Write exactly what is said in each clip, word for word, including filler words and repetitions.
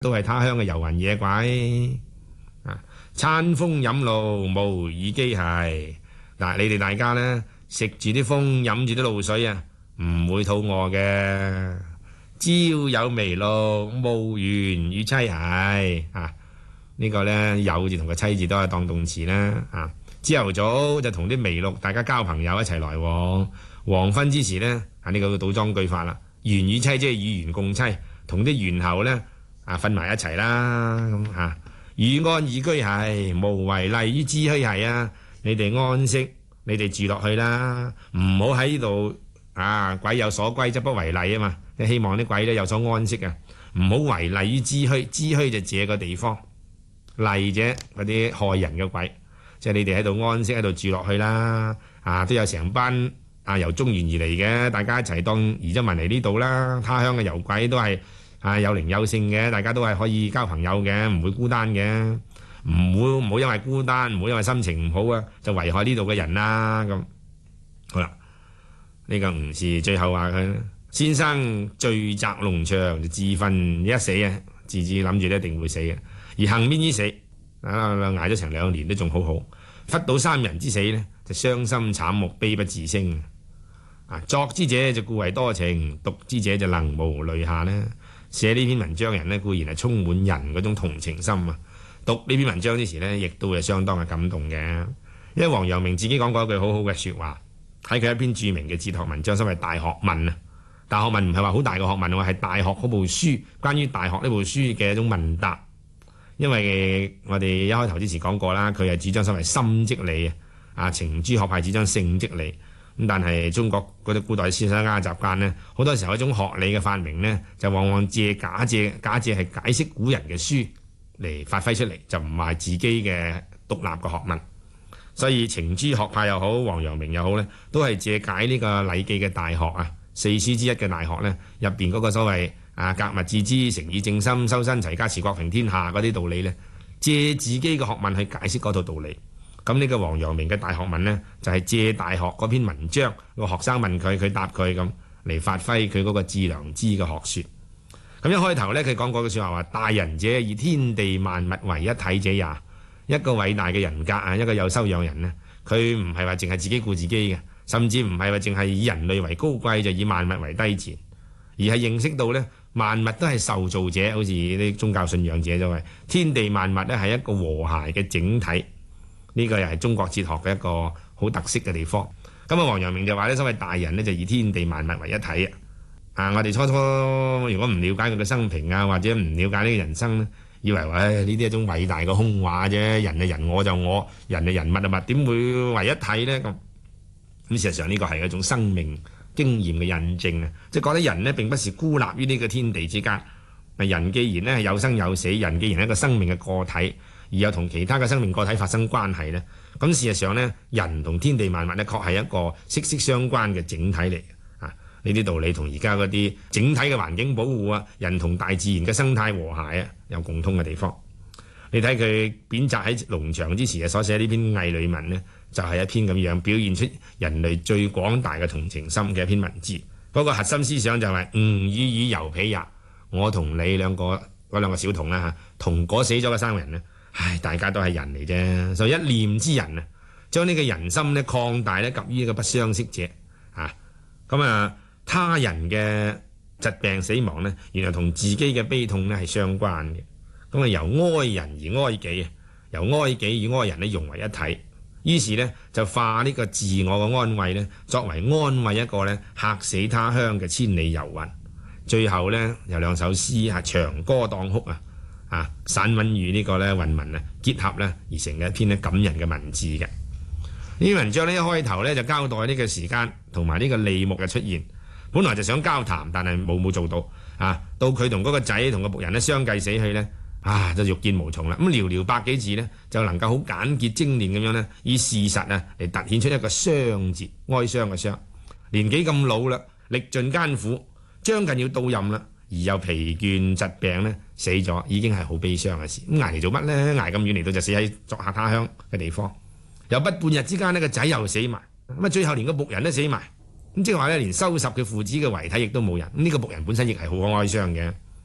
都係他鄉嘅遊魂野鬼啊！餐風飲露無以機係嗱，你哋大家呢，食住啲風，飲住啲露水啊，唔會肚餓嘅。朝有微露，無緣與妻係啊！呢、這個呢，有字同個妻字都係當動詞啦啊！朝頭早就同啲微露大家交朋友一齊來往，黃昏之時呢，啊呢、這個倒裝句法啦，緣與妻即係與緣共妻，同啲緣後呢。啊，瞓埋一齊啦咁嚇，與安以居係，無為利於資虛係啊！你哋安息，你哋住落去啦，唔好喺呢度啊！鬼有所歸則不為利啊嘛，即係希望啲鬼咧有所安息啊！唔好為利於資虛，資虛就這個地方，利者嗰啲害人嘅鬼，即係你哋喺度安息喺度住落去啦！啊，都有成班啊由中原而嚟嘅，大家一齊當移咗民嚟呢度啦！他鄉嘅遊鬼都係。啊，有靈有性嘅，大家都係可以交朋友嘅，唔會孤單嘅，唔會唔好因為孤單，唔好因為心情唔好啊，就危害呢度嘅人啦。咁好啦，呢、這個吳氏最後話佢先生聚宅農場就自奮一死啊，自自諗住一定會死嘅，而幸免於死啊，捱咗成兩年都仲好好，忽到三人之死呢，就傷心慘目，悲不自勝啊！作之者就故為多情，讀之者就能無淚下呢。寫呢篇文章嘅人呢，固然係充滿人嗰種同情心啊！讀呢篇文章之時呢，亦都係相當嘅感動嘅。因為王陽明自己講過一句好好嘅説話，喺佢一篇著名嘅哲學文章，所謂《大學問》啊。《大學問》唔係話好大嘅學問，喎係大學嗰部書，關於大學呢部書嘅一種問答。因為我哋一開頭之前講過啦，佢係主張所謂心即理啊，啊程朱學派主張性即理。咁但係中國嗰啲古代思想家嘅習慣呢，好多時候一種學理嘅發明呢，就往往借假借假借係解釋古人嘅書嚟發揮出嚟，就唔係自己嘅獨立嘅學問。所以程朱學派又好，王陽明又好呢，都係借解呢個《禮記》嘅大學啊，四書之一嘅大學呢，入邊嗰個所謂啊格物致知、誠意正心、修身齊家、治國平天下嗰啲道理呢，借自己嘅學問去解釋嗰套道理。咁呢個王陽明嘅大學問呢，就係、是、借大學嗰篇文章，個學生問佢，佢答佢咁嚟發揮佢嗰個致良知嘅學説。咁一開頭呢，佢講過句説話話：大人者，以天地萬物為一體者也。一個偉大嘅人格啊，一個有修養人呢，佢唔係話淨係自己顧自己嘅，甚至唔係話淨係以人類為高貴，就以萬物為低賤，而係認識到呢，萬物都係受造者，好似啲宗教信仰者就係天地萬物呢係一個和諧嘅整體。呢個又係中國哲學嘅一個好特色嘅地方。咁啊，王陽明就話呢，所謂大人呢，就以天地萬物為一體啊。啊，我哋初初如果唔了解佢嘅生平啊，或者唔了解呢個人生呢，以為話呢啲係一種偉大嘅空話啫。人係人，我就我；人係人，物係物，點會為一體呢？咁咁事實上呢個係一種生命經驗嘅印證啊，即係覺得人呢並不是孤立於呢個天地之間。人既然呢係有生有死，人既然係一個生命嘅個體，而又同其他嘅生命個體發生關係呢，咁事實上呢，人同天地萬物呢，確係一個息息相關嘅整體嚟啊！呢啲道理同而家嗰啲整體嘅環境保護啊，人同大自然嘅生態和諧啊，有共通嘅地方。你睇佢貶謫喺農場之時所寫呢篇《魏女文》呢，就係、是、一篇咁樣表現出人類最廣大嘅同情心嘅一篇文字。嗰、那個核心思想就係、是：吾與汝猶彼也。我同你兩個嗰兩個小童啦嚇，同嗰死咗嘅三個人呢，唉，大家都係人嚟啫。所以一念之人啊，將呢個人心咧擴大咧，及於一個不相識者啊。咁啊，他人嘅疾病死亡呢，原來同自己嘅悲痛呢係相關嘅。咁啊，由哀人而哀己啊，由哀己與哀人呢融為一體。於是呢，就化呢個自我嘅安慰呢，作為安慰一個呢客死他鄉嘅千里遊魂。最後呢，有兩首詩啊，長歌當哭啊，啊散文與呢個咧韻文啊結合呢，而成嘅一篇咧感人嘅文字嘅。呢篇文章呢，一開頭呢，就交代呢個時間同埋呢個利木嘅出現，本來就想交談，但係冇冇做到啊。到佢同嗰個仔同個僕人呢相繼死去呢，啊就欲見無從啦。咁寥寥百幾字呢，就能夠好簡潔精煉咁樣呢，以事實啊嚟突顯出一個傷字，哀傷嘅傷。年紀咁老啦，歷盡艱苦，將近要到任啦，而又疲倦疾病呢，死咗，已經係好悲傷嘅事。咁捱嚟做乜呢？捱咁遠嚟到就死喺作客他鄉嘅地方，又不半日之間呢，個仔又死埋，咁啊最後連個僕人都死埋，咁即係話呢，連收拾佢父子嘅遺體亦都冇人。咁、這、呢個僕人本身亦係好哀傷嘅。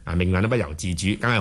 啊，命運都不由自主，梗係。